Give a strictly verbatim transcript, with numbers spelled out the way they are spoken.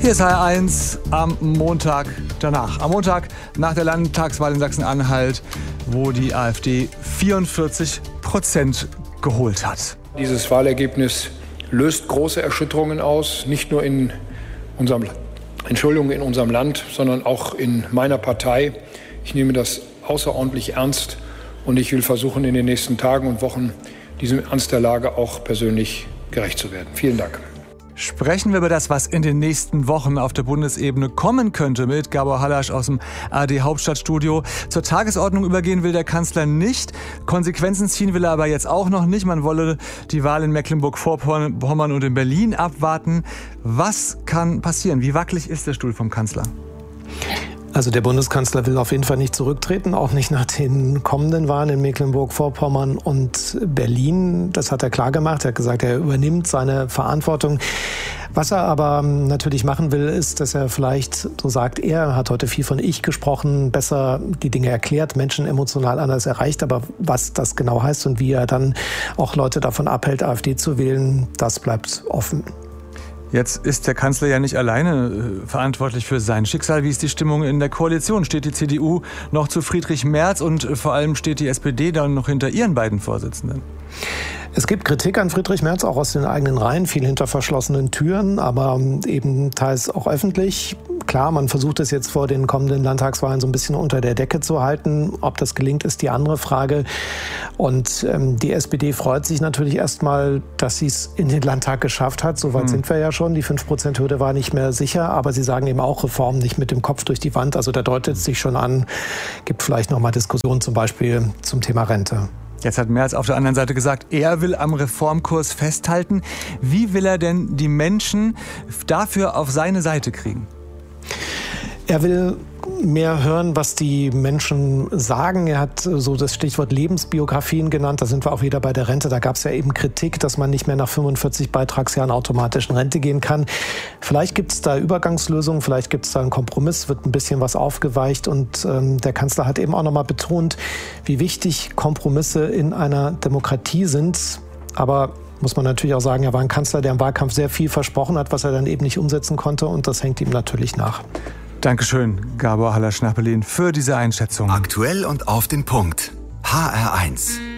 Hier ist H R eins am Montag danach. Am Montag nach der Landtagswahl in Sachsen-Anhalt, wo die AfD vierundvierzig Prozent geholt hat. Dieses Wahlergebnis löst große Erschütterungen aus, nicht nur in unserem, Entschuldigung, in unserem Land, sondern auch in meiner Partei. Ich nehme das außerordentlich ernst und ich will versuchen, in den nächsten Tagen und Wochen diesem Ernst der Lage auch persönlich gerecht zu werden. Vielen Dank. Sprechen wir über das, was in den nächsten Wochen auf der Bundesebene kommen könnte, mit Gabor Hallasch aus dem A R D-Hauptstadtstudio. Zur Tagesordnung übergehen will der Kanzler nicht. Konsequenzen ziehen will er aber jetzt auch noch nicht. Man wolle die Wahl in Mecklenburg-Vorpommern und in Berlin abwarten. Was kann passieren? Wie wackelig ist der Stuhl vom Kanzler? Also der Bundeskanzler will auf jeden Fall nicht zurücktreten, auch nicht nach den kommenden Wahlen in Mecklenburg-Vorpommern und Berlin. Das hat er klar gemacht. Er hat gesagt, er übernimmt seine Verantwortung. Was er aber natürlich machen will, ist, dass er vielleicht, so sagt er, hat heute viel von Ich gesprochen, besser die Dinge erklärt, Menschen emotional anders erreicht. Aber was das genau heißt und wie er dann auch Leute davon abhält, AfD zu wählen, das bleibt offen. Jetzt ist der Kanzler ja nicht alleine äh, verantwortlich für sein Schicksal. Wie ist die Stimmung in der Koalition? Steht die C D U noch zu Friedrich Merz und äh, vor allem steht die S P D dann noch hinter ihren beiden Vorsitzenden? Es gibt Kritik an Friedrich Merz, auch aus den eigenen Reihen, viel hinter verschlossenen Türen, aber eben teils auch öffentlich. Klar, man versucht es jetzt vor den kommenden Landtagswahlen so ein bisschen unter der Decke zu halten. Ob das gelingt, ist die andere Frage. Und ähm, die S P D freut sich natürlich erstmal, dass sie es in den Landtag geschafft hat. Soweit hm. sind wir ja schon. Die fünf Prozent Hürde war nicht mehr sicher. Aber sie sagen eben auch, Reformen nicht mit dem Kopf durch die Wand. Also da deutet es sich schon an, gibt vielleicht noch mal Diskussionen zum Beispiel zum Thema Rente. Jetzt hat Merz auf der anderen Seite gesagt, er will am Reformkurs festhalten. Wie will er denn die Menschen dafür auf seine Seite kriegen? Er will mehr hören, was die Menschen sagen. Er hat so das Stichwort Lebensbiografien genannt. Da sind wir auch wieder bei der Rente. Da gab es ja eben Kritik, dass man nicht mehr nach fünfundvierzig Beitragsjahren automatisch in Rente gehen kann. Vielleicht gibt es da Übergangslösungen, vielleicht gibt es da einen Kompromiss, wird ein bisschen was aufgeweicht. Und ähm, der Kanzler hat eben auch nochmal betont, wie wichtig Kompromisse in einer Demokratie sind. Aber muss man natürlich auch sagen, er war ein Kanzler, der im Wahlkampf sehr viel versprochen hat, was er dann eben nicht umsetzen konnte. Und das hängt ihm natürlich nach. Dankeschön, Gabor Hallasch nach Berlin, für diese Einschätzung. Aktuell und auf den Punkt. H R eins.